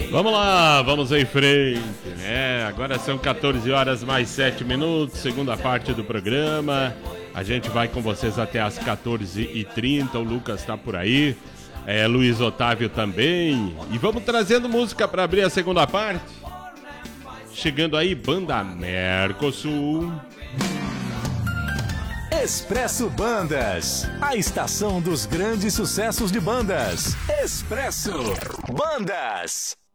Vamos lá, vamos em frente, né? Agora são 14 horas mais 7 minutos, segunda parte do programa. A gente vai com vocês até as 14h30, o Lucas tá por aí, Luiz Otávio também. E vamos trazendo música para abrir a segunda parte. Chegando aí, Banda Mercosul. Expresso Bandas, a estação dos grandes sucessos de bandas. Expresso Bandas.